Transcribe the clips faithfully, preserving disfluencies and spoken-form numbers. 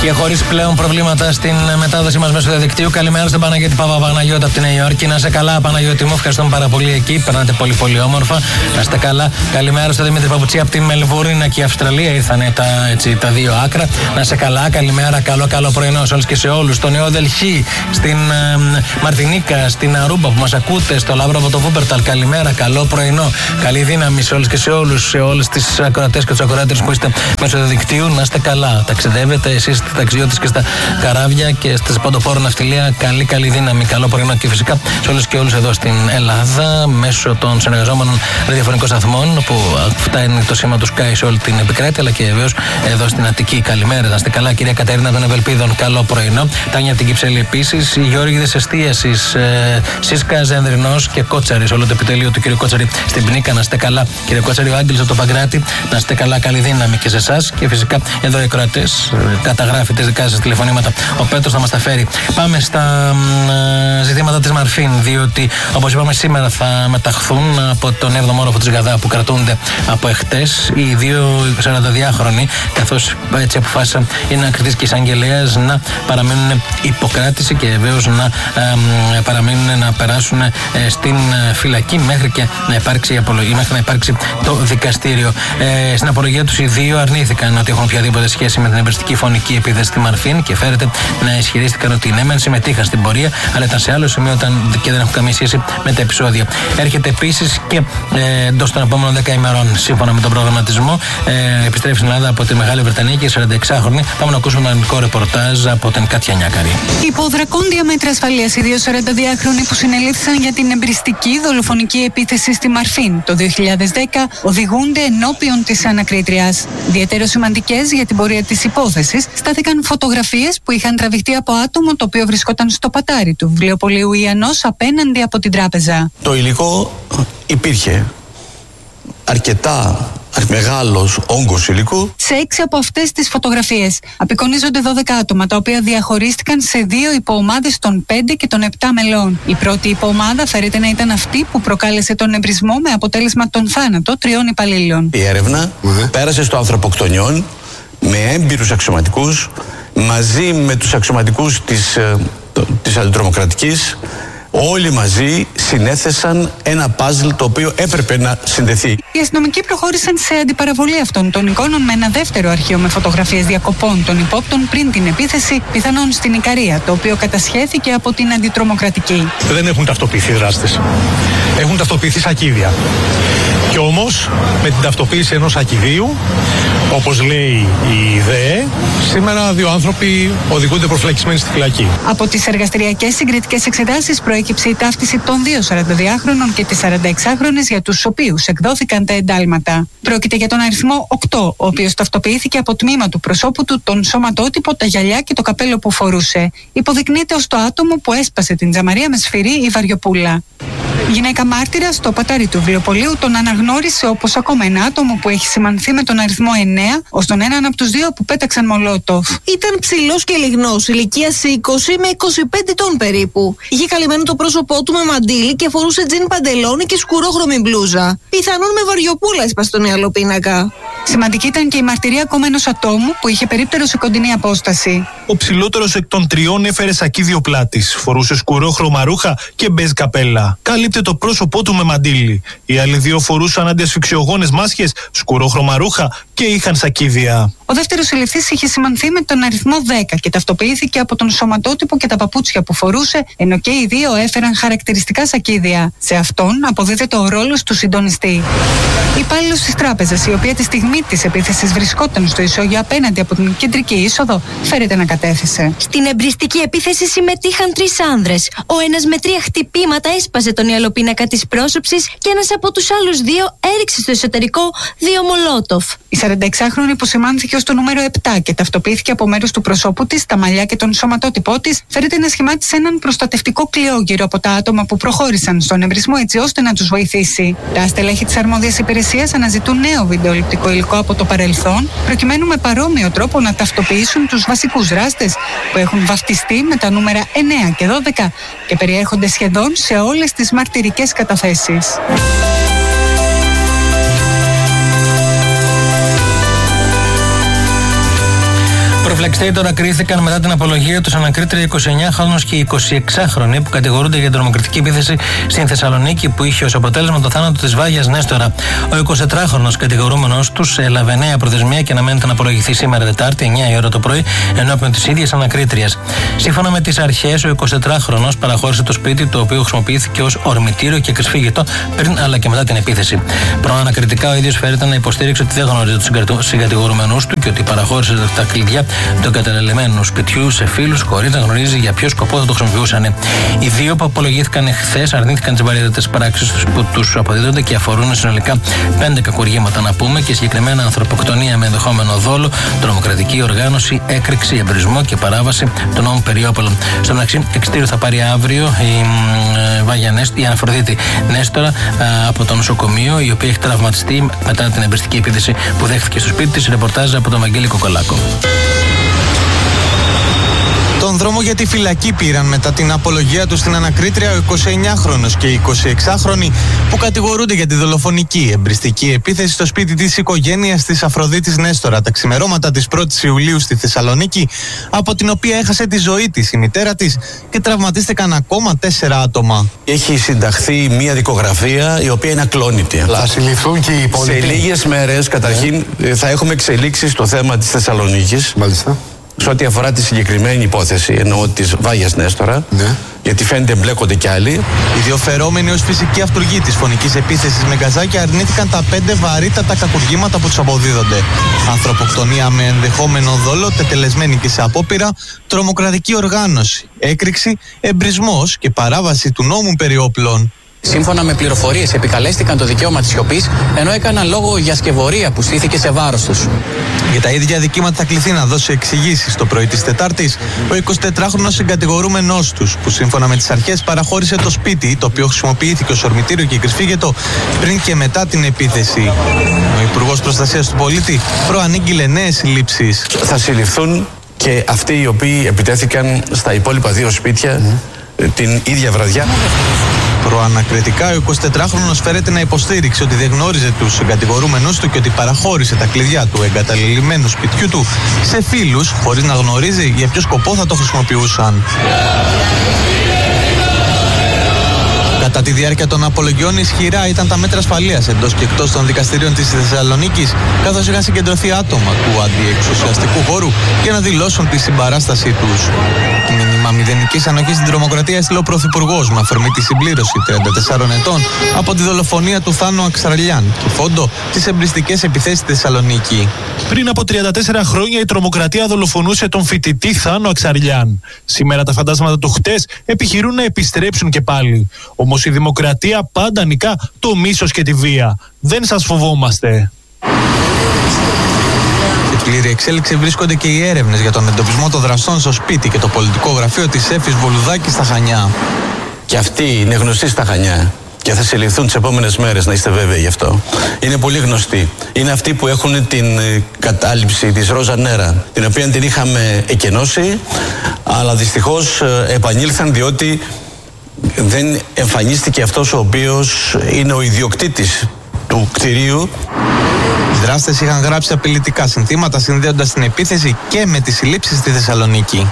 και χωρίς πλέον προβλήματα στην μετάδοση μας μέσω διαδικτύου. Καλημέρα στον Παναγιώτη Παπαπαναγιώτη από τη Νέα Υόρκη. Να είστε καλά, Παναγιώτη μου. Ευχαριστούμε πάρα πολύ εκεί. Περνάτε πολύ πολύ όμορφα. Να είστε καλά. Καλημέρα στον Δημήτρη Παπουτσί από τη Μελβούρνη και η Αυστραλία. Ήρθανε τα, έτσι, τα δύο άκρα. Να είστε καλά. Καλημέρα. Καλό, καλό πρωινό σε όλους και σε όλους. Στο Νέο Δελχή, στην ε, Μαρτινίκα, στην Αρούμπα που μας ακούτε, στο Λαύρο από το Βούπερταλ. Καλημέρα. Καλό πρωινό. Καλή δύναμη σε όλους και σε όλους. Σε όλες τις ακροατές και τους ακροάτες που είστε μέσω διαδικτύου. Να είστε καλά. Ταξιδεύετε εσείς, ταξιδιώτες και στα καράβια και στις ποντοφόρο ναυτιλία. Καλή, καλή δύναμη. Καλό πρωινό και φυσικά σε όλους και όλους εδώ στην Ελλάδα μέσω των συνεργαζόμενων ραδιοφωνικών σταθμών που φτάνει το σήμα του Sky σε όλη την επικράτεια, αλλά και βεβαίως εδώ στην Αττική. Καλημέρα. Να είστε καλά, κυρία Κατερίνα των Ευελπίδων. Καλό πρωινό. Τάνια από την Κυψέλη επίσης. Οι Γεώργιδες Εστίασης, ε, Σίσκα, Ζενδρινός και Κότσαρης. Όλο το επιτελείο του κύριου Κότσαρη στην Πνίκα. Να είστε καλά, κύριε Κότσαρη. Ο Άγγελος από το Παγκράτη. Να είστε καλά, καλή δύναμη και σε εσάς. Και φυσικά εδώ οι ακροατές. Καταγράφετε δικά σας τηλεφωνήματα. Ο Πέτρος θα μας τα φέρει. Πάμε στα ε, ζητήματα της Μαρφίν, διότι όπως είπαμε σήμερα θα μεταχθούν από τον έβδομο όροφο της Γαδά που κρατούνται από εχτες οι δύο σαρανταδυάχρονοι, καθώς έτσι αποφάσισαν η ανακριτής και εισαγγελέας να παραμείνουν υποκράτηση και βεβαίως να ε, παραμείνουν να περάσουν ε, στην φυλακή μέχρι και να υπάρξει η απολογή, μέχρι να υπάρξει το δικαστήριο. Ε, στην απολογία τους οι δύο αρνήθηκαν ότι έχουν οποιαδήποτε σχέση με την εμπριστική φωνική επίθεση στη Μαρφίν και φέρεται να ισχυρίστηκαν ότι ναι, μεν συμμετείχαν στην πορεία, αλλά ήταν σε άλλο σημείο και δεν έχουν καμία σχέση με τα επεισόδια. Έρχεται επίσης και ε, εντός των επόμενων δέκα ημερών, σύμφωνα με τον προγραμματισμό, ε, επιστρέφει στην Ελλάδα από τη Μεγάλη Βρετανία και η σαρανταεξάχρονη. Πάμε να ακούσουμε ένα ελληνικό ρεπορτάζ από την Κάτια Νιάκαρη. Υπό δρακόντια μέτρα ασφαλείας, οι δύο σαρανταδυάχρονοι που συνελήφθησαν για την εμπριστική δολοφονική επίθεση στη Μαρφίν το δύο χιλιάδες δέκα οδηγούνται ενώπιον της ανακρίτριας. Ιδιαίτερα σημαντικές για την πορεία της υπόθεσης στάθηκαν φωτογραφίες που είχαν τραβηχτεί από άτομο το οποίο βρισκόταν στο πατάρι του βιβλιοπωλείου Ιαννός απέναντι από την τράπεζα. Το υλικό υπήρχε. Αρκετά μεγάλος όγκος υλικού. Σε έξι από αυτές τις φωτογραφίες απεικονίζονται δώδεκα άτομα, τα οποία διαχωρίστηκαν σε δύο υποομάδες των πέντε και των επτά μελών. Η πρώτη υποομάδα φέρεται να ήταν αυτή που προκάλεσε τον εμπρισμό με αποτέλεσμα τον θάνατο τριών υπαλλήλων. Η έρευνα mm-hmm. πέρασε στο ανθρωποκτονιόν με έμπειρους αξιωματικούς μαζί με τους αξιωματικούς της, της αντιτρομοκρατικής. Όλοι μαζί συνέθεσαν ένα παζλ το οποίο έπρεπε να συνδεθεί. Οι αστυνομικοί προχώρησαν σε αντιπαραβολή αυτών των εικόνων με ένα δεύτερο αρχείο με φωτογραφίες διακοπών των υπόπτων πριν την επίθεση, πιθανόν στην Ικαρία, το οποίο κατασχέθηκε από την αντιτρομοκρατική. Δεν έχουν ταυτοποιηθεί δράστες. Έχουν ταυτοποιηθεί σακίδια. Κι όμως, με την ταυτοποίηση ενός σακιδίου, όπως λέει η ΔΕΕ, σήμερα δύο άνθρωποι οδηγούνται προφυλακισμένοι στη φυλακή. Από τις εργαστηριακές συγκριτικές εξετάσεις προέκυψε η ταύτιση των δύο σαρανταδυάχρονων και της σαρανταεξάχρονης για τους οποίους εκδόθηκαν τα εντάλματα. Πρόκειται για τον αριθμό οκτώ, ο οποίος ταυτοποιήθηκε από τμήμα του προσώπου του, τον σωματότυπο, τα γυαλιά και το καπέλο που φορούσε. Υποδεικνύεται ως το άτομο που έσπασε την τζαμαρία με σφυρί η Βαριοπούλα. Η γυναίκα μάρτυρα στο πατάρι του βιβλιοπωλείου τον αναγνώρισε όπως ακόμα ένα άτομο που έχει σημανθεί με τον αριθμό εννέα ως τον έναν από τους δύο που πέταξαν μολότοφ. Ήταν ψηλός και λιγνός, ηλικίας είκοσι με είκοσι πέντε ετών περίπου. Είχε καλυμμένο το πρόσωπό του με μαντίλι και φορούσε τζιν παντελόνι και σκουρόχρωμη μπλούζα. Πιθανόν με Βαριοπούλα έσπασε τον μυαλό πίνακα. Σημαντική ήταν και η μαρτυρία ακόμα ενός ατόμου που είχε περίπτερο σε κοντινή απόσταση. Ο ψηλότερος εκ των τριών έφερε σακίδιο πλάτης, φορούσε σκουρόχρωμα ρούχα και μπέζ καπέλα. Κάλυπτε το πρόσωπό του με μαντίλι. Οι άλλοι δύο φορούσαν αντιασφυξιογόνες μάσχες, σκουρόχρωμα ρούχα και είχαν σακίδια. Ο δεύτερος συλληφθής είχε σημανθεί με τον αριθμό δέκα και ταυτοποιήθηκε από τον σωματότυπο και τα παπούτσια που φορούσε, ενώ και οι δύο έφεραν χαρακτηριστικά σακίδια. Σε αυτόν αποδίδεται ο ρόλος του συντονιστή. Η υπάλληλος της τράπεζας, η οποία τη στιγμή της επίθεσης βρισκόταν στο ισόγειο απέναντι από την κεντρική είσοδο, φέρεται να κατέθεσε. Στην εμπριστική επίθεση συμμετείχαν τρεις άνδρες. Ο ένας με τρία χτυπήματα έσπασε τον ιαλοπίνακα της πρόσωψης και ένας από τους άλλους δύο έριξε στο εσωτερικό δύο μολότοφ. Η σαρανταεξάχρονη υποσημάνθηκε ως το νούμερο επτά και ταυτοποιήθηκε από μέρους του προσώπου της, τα μαλλιά και τον σωματότυπό της, φέρεται να σχημάτισε έναν προστατευτικό κλειό γύρω από τα άτομα που προχώρησαν στον εμπρισμό έτσι ώστε να τους βοηθήσει. Τα στελέχη της αρμόδιας υπηρεσίας αναζητούν νέο βιντεοληπτικό υλικό από το παρελθόν, προκειμένου με παρόμοιο τρόπο να ταυτοποιήσουν τους βασικούς δράστες που έχουν βαφτιστεί με τα νούμερα εννέα και δώδεκα και περιέχονται σχεδόν σε όλες τις μαρτυρικές καταθέσεις. φλεξτέοι τώρα κρίθηκαν μετά την απολογία τους ανακρίτρια εικοσιεννιάχρονος και εικοσιεξάχρονη που κατηγορούνται για τρομοκρατική επίθεση στην Θεσσαλονίκη που είχε ως αποτέλεσμα το θάνατο της Βάγιας Νέστορα. Ο εικοσιτετράχρονος κατηγορούμενος τους έλαβε νέα προθεσμία και αναμένεται να απολογηθεί σήμερα Τετάρτη εννιά η ώρα το πρωί ενώπιον της ίδιας ανακρίτριας. Σύμφωνα με τις αρχές, ο εικοσιτετράχρονος παραχώρησε το σπίτι το οποίο χρησιμοποιήθηκε ως ορμητήριο και κρυσφύγετο πριν αλλά και μετά την επίθεση. Προανακριτικά ο ίδιος φέρεται να υποστήριξε ότι δεν γνώριζε τους συγκατηγορούμενους του και ότι παραχώρησε τα κλειδιά του εγκαταλελειμμένου σπιτιού σε φίλους χωρίς να γνωρίζει για ποιο σκοπό θα το χρησιμοποιούσαν. Οι δύο που απολογήθηκαν εχθές αρνήθηκαν τις βαρύτατες πράξεις που τους αποδίδονται και αφορούν συνολικά πέντε κακουργήματα να πούμε και συγκεκριμένα ανθρωποκτονία με ενδεχόμενο δόλο, τρομοκρατική οργάνωση, έκρηξη, εμπρισμό και παράβαση των νόμων περιόπολων. Στο μεταξύ, εξτήριο θα πάρει αύριο η Βάγια Νέστορα, η Αναφροδίτη Νέστορα από το νοσοκομείο, η οποία έχει τραυματιστεί μετά την εμπριστική επίθεση που δέχθηκε στο σπίτι της. Ρεπορτάζ από τον Βαγγέλη Κοκολάκο. Τον δρόμο για τη φυλακή πήραν μετά την απολογία του στην ανακρίτρια ο εικοσιεννιάχρονος και η εικοσιεξάχρονη που κατηγορούνται για τη δολοφονική εμπριστική επίθεση στο σπίτι της οικογένειας της Αφροδίτης Νέστορα τα ξημερώματα της πρώτης Ιουλίου στη Θεσσαλονίκη, από την οποία έχασε τη ζωή της η μητέρα της και τραυματίστηκαν ακόμα τέσσερα άτομα. Έχει συνταχθεί μια δικογραφία η οποία είναι ακλόνητη. Θα συλληφθούν και οι υπόλοιποι. Σε λίγες μέρες, καταρχήν, yeah. θα έχουμε εξελίξεις στο θέμα της Θεσσαλονίκης. Μάλιστα. Σε ό,τι αφορά τη συγκεκριμένη υπόθεση, εννοώ της Βάγιας Νέστορα, ναι. γιατί φαίνεται εμπλέκονται κι άλλοι. Οι δύο φερόμενοι ως φυσική αυτούργοι της φωνικής επίθεσης με γκαζάκια αρνήθηκαν τα πέντε βαρύτατα κακουργήματα που τους αποδίδονται. Ανθρωποκτονία με ενδεχόμενο δόλο, τετελεσμένη και σε απόπειρα, τρομοκρατική οργάνωση, έκρηξη, εμπρισμός και παράβαση του νόμου περί όπλων. Σύμφωνα με πληροφορίες, επικαλέστηκαν το δικαίωμα της σιωπής, ενώ έκαναν λόγο για σκευωρία που στήθηκε σε βάρος τους. Για τα ίδια δικήματα θα κληθεί να δώσει εξηγήσεις το πρωί της Τετάρτης ο εικοσιτετράχρονος συγκατηγορούμενός τους, που σύμφωνα με τις αρχές παραχώρησε το σπίτι, το οποίο χρησιμοποιήθηκε ως ορμητήριο και κρυσφύγετο πριν και μετά την επίθεση. Ο Υπουργός Προστασίας του Πολίτη προανήγγειλε νέες συλλήψεις. Θα συλληφθούν και αυτοί οι οποίοι επιτέθηκαν στα υπόλοιπα δύο σπίτια mm. την ίδια βραδιά. Προανακριτικά, ο εικοσιτετράχρονος φέρεται να υποστήριξε ότι δεν γνώριζε τους εγκατηγορούμενους του και ότι παραχώρησε τα κλειδιά του εγκαταλελειμμένου σπιτιού του σε φίλους, χωρίς να γνωρίζει για ποιο σκοπό θα το χρησιμοποιούσαν. Κατά τη διάρκεια των απολογιών, ισχυρά ήταν τα μέτρα ασφαλείας εντός και εκτός των δικαστηρίων της Θεσσαλονίκης, καθώς είχαν συγκεντρωθεί άτομα του αντιεξουσιαστικού χώρου για να δηλώσουν τη συμπαράστασή τους. Μήνυμα μηδενικής ανοχής στην τρομοκρατία έστειλε ο Πρωθυπουργός με αφορμή τη συμπλήρωση τριάντα τεσσάρων ετών από τη δολοφονία του Θάνου Αξαρλιάν και φόντο τις εμπριστικές επιθέσεις στη Θεσσαλονίκη. Πριν από τριάντα τέσσερα χρόνια η τρομοκρατία δολοφονούσε τον φοιτητή Θάνο Αξαρλιάν. Σήμερα τα φαντάσματα του χτες επιχειρούν να επιστρέψουν και πάλι. Όμως η δημοκρατία πάντα νικά το μίσος και τη βία. Δεν σας φοβόμαστε. Σε πλήρη εξέλιξη βρίσκονται και οι έρευνες για τον εντοπισμό των δραστών στο σπίτι και το πολιτικό γραφείο της Εύης Βολουδάκη στα Χανιά. Και αυτοί είναι γνωστοί στα Χανιά και θα συλληφθούν τις επόμενες μέρες, να είστε βέβαιοι γι' αυτό. Είναι πολύ γνωστοί. Είναι αυτοί που έχουν την κατάληψη της Ρόζα Νέρα, την οποία την είχαμε εκενώσει, αλλά δυστυχώς επανήλθαν διότι δεν εμφανίστηκε αυτός ο οποίος είναι ο ιδιοκτήτης του κτηρίου. Οι δράστες είχαν γράψει απειλητικά συνθήματα συνδέοντας την επίθεση και με τις συλλήψεις στη Θεσσαλονίκη.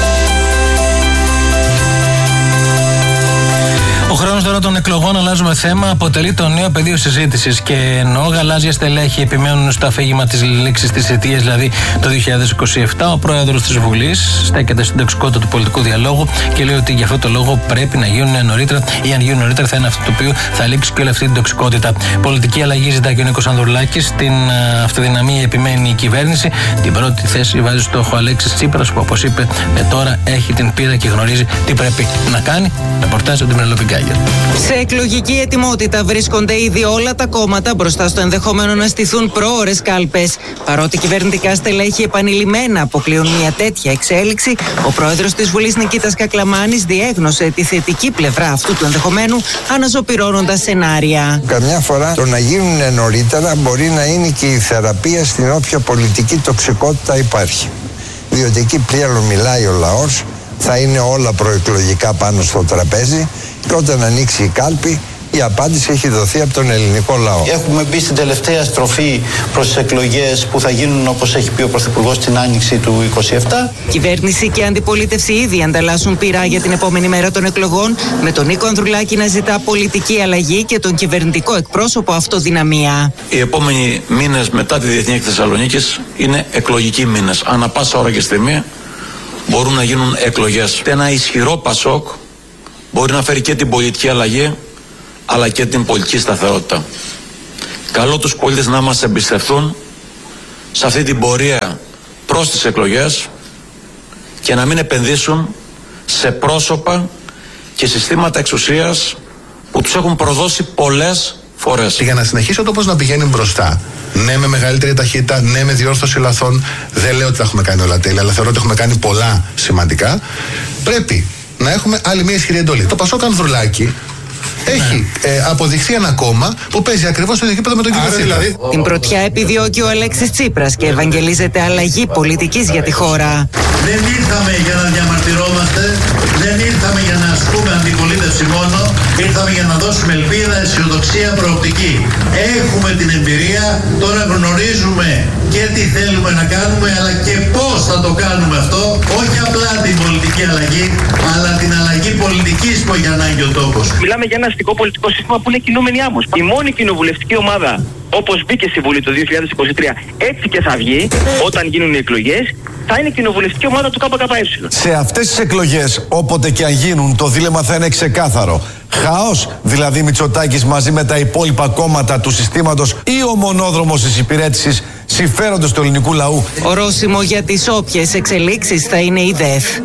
Ο χρόνος τώρα των εκλογών, αλλάζουμε θέμα, αποτελεί το νέο πεδίο συζήτησης και ενώ γαλάζια στελέχη επιμένουν στο αφήγημα της λήξης της θητείας, δηλαδή το δύο χιλιάδες είκοσι επτά, ο πρόεδρος της Βουλής στέκεται στην τοξικότητα του πολιτικού διαλόγου και λέει ότι για αυτό το λόγο πρέπει να γίνουν νωρίτερα ή αν γίνουν νωρίτερα θα είναι αυτό το οποίο θα λήξει και όλη αυτή την τοξικότητα. Πολιτική αλλαγή ζητάει και ο Νίκος Ανδρουλάκης, στην αυτοδυναμία επιμένει η κυβέρνηση. Την πρώτη θέση βάζει στόχο ο Αλέξης Τσίπρας που όπως είπε ε, τώρα έχει την πείρα και γνωρίζει τι πρέπει να κάνει. Ρεπορτάζ από την Πενελόπη Γκάγερ. Σε εκλογική ετοιμότητα βρίσκονται ήδη όλα τα κόμματα μπροστά στο ενδεχόμενο να στηθούν προώρες κάλπες. Παρότι κυβερνητικά στελέχη επανειλημμένα αποκλείουν μια τέτοια εξέλιξη, ο πρόεδρος της Βουλής Νικήτας Κακλαμάνης διέγνωσε τη θετική πλευρά αυτού του ενδεχομένου, αναζωπυρώνοντας σενάρια. Καμιά φορά το να γίνουν νωρίτερα μπορεί να είναι και η θεραπεία στην όποια πολιτική τοξικότητα υπάρχει. Διότι εκεί πλέον μιλάει ο λαός, θα είναι όλα προεκλογικά πάνω στο τραπέζι. Και όταν ανοίξει η κάλπη Η απάντηση έχει δοθεί από τον ελληνικό λαό. Έχουμε μπει στην τελευταία στροφή προς τις εκλογές που θα γίνουν, όπως έχει πει ο Πρωθυπουργός, την άνοιξη του είκοσι επτά. Κυβέρνηση και αντιπολίτευση ήδη ανταλλάσσουν πειρά για την επόμενη μέρα των εκλογών, με τον Νίκο Ανδρουλάκη να ζητά πολιτική αλλαγή και τον κυβερνητικό εκπρόσωπο αυτοδυναμία. Οι επόμενοι μήνες μετά τη Διεθνή Έκθεση Θεσσαλονίκης είναι εκλογικοί μήνες. Ανά πάσα ώρα και στιγμή μπορούν να γίνουν εκλογές. Ένα ισχυρό Πασόκ μπορεί να φέρει και την πολιτική αλλαγή αλλά και την πολιτική σταθερότητα. Καλώ τους πολίτες να μας εμπιστευτούν σε αυτή την πορεία προς τις εκλογές και να μην επενδύσουν σε πρόσωπα και συστήματα εξουσίας που τους έχουν προδώσει πολλές φορές. Για να συνεχίσει ο τόπος να πηγαίνει μπροστά, ναι με μεγαλύτερη ταχύτητα, ναι με διόρθωση λαθών, δεν λέω ότι τα έχουμε κάνει όλα τέλεια, αλλά θεωρώ ότι έχουμε κάνει πολλά σημαντικά, πρέπει να έχουμε άλλη μια ισχυρή εντολή. Το Πασόκ Ανδρουλάκη έχει ε, αποδειχθεί ένα κόμμα που παίζει ακριβώς στο ίδιο επίπεδο με τον κύριο Τσίπρα. Δηλαδή... Την πρωτιά επιδιώκει ο Αλέξης Τσίπρας και ευαγγελίζεται αλλαγή πολιτικής για τη χώρα. Δεν ήρθαμε για να διαμαρτυρόμαστε, δεν ήρθαμε για να ασκούμε αντιπολίτευση μόνο, ήρθαμε για να δώσουμε ελπίδα, αισιοδοξία, προοπτική. Έχουμε την εμπειρία, τώρα γνωρίζουμε και τι θέλουμε να κάνουμε, αλλά και πώς θα το κάνουμε αυτό, όχι απλά την πολιτική αλλαγή, αλλά την αλλαγή πολιτικής που έχει ανάγκη ο τόπος. Μιλάμε για ένα αστικό πολιτικό σύστημα που είναι κινούμενη άμμος. Η μόνη κοινοβουλευτική ομάδα, όπως μπήκε στη Βουλή το δύο χιλιάδες είκοσι τρία, έτσι και θα βγει όταν γίνουν οι εκλογές, θα είναι η κοινοβουλευτική ομάδα του ΚΚΕ. Σε αυτές τις εκλογές, όποτε και αν γίνουν, το δίλεμμα θα είναι ξεκάθαρο. Χαός, δηλαδή Μητσοτάκης μαζί με τα υπόλοιπα κόμματα του συστήματος, ή ο μονόδρομος της υπηρέτησης συμφέροντος του ελληνικού λαού. Ορόσημο για τις όποιες εξελίξεις θα είναι η ΔΕΘ.